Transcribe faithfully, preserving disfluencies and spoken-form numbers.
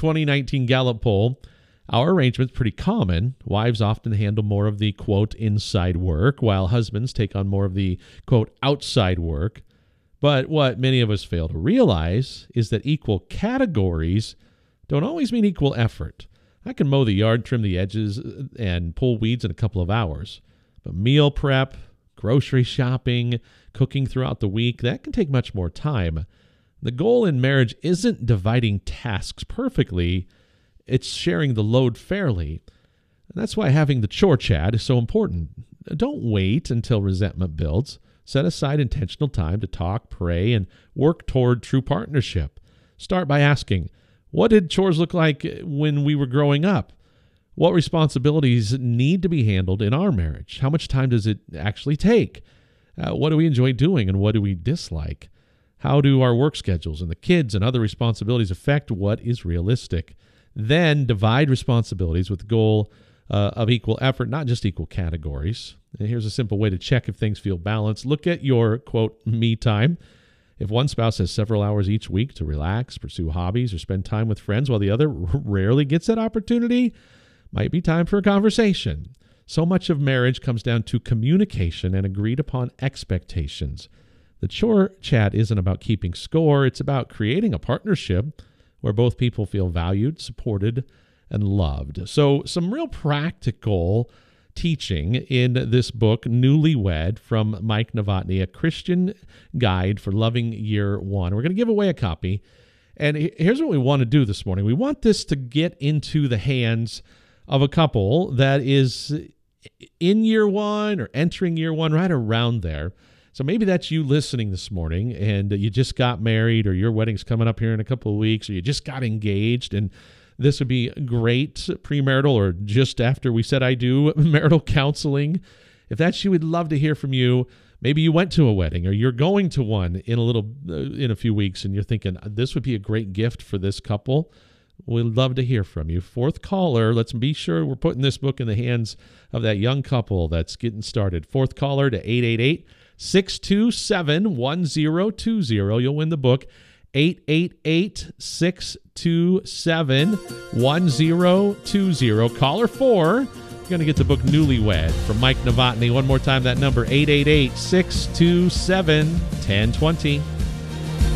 twenty nineteen Gallup poll, our arrangement's pretty common. Wives often handle more of the, quote, inside work, while husbands take on more of the, quote, outside work. But what many of us fail to realize is that equal categories don't always mean equal effort. I can mow the yard, trim the edges, and pull weeds in a couple of hours. But meal prep, grocery shopping, cooking throughout the week, that can take much more time. The goal in marriage isn't dividing tasks perfectly, it's sharing the load fairly. And that's why having the chore chat is so important. Don't wait until resentment builds. Set aside intentional time to talk, pray, and work toward true partnership. Start by asking, what did chores look like when we were growing up? What responsibilities need to be handled in our marriage? How much time does it actually take? Uh, what do we enjoy doing and what do we dislike? How do our work schedules and the kids and other responsibilities affect what is realistic? Then divide responsibilities with the goal uh, of equal effort, not just equal categories. And here's a simple way to check if things feel balanced. Look at your, quote, me time. If one spouse has several hours each week to relax, pursue hobbies, or spend time with friends while the other rarely gets that opportunity, might be time for a conversation. So much of marriage comes down to communication and agreed upon expectations. The chore chat isn't about keeping score. It's about creating a partnership where both people feel valued, supported, and loved. So some real practical teaching in this book, Newlywed, from Mike Novotny, a Christian guide for loving year one. We're going to give away a copy. And here's what we want to do this morning. We want this to get into the hands of a couple that is in year one or entering year one, right around there. So maybe that's you listening this morning and you just got married, or your wedding's coming up here in a couple of weeks, or you just got engaged, and this would be great premarital or just after we said I do marital counseling. If that's you, we'd love to hear from you. Maybe you went to a wedding or you're going to one in a little uh, in a few weeks, and you're thinking this would be a great gift for this couple. We'd love to hear from you. Fourth caller, let's be sure we're putting this book in the hands of that young couple that's getting started. Fourth caller to eight eight eight, six two seven, one zero two zero. You'll win the book. eight eight eight, six two seven, one zero two zero. Caller four, you're going to get the book Newlywed from Mike Novotny. One more time, that number, eight eight eight, six two seven, one zero two zero.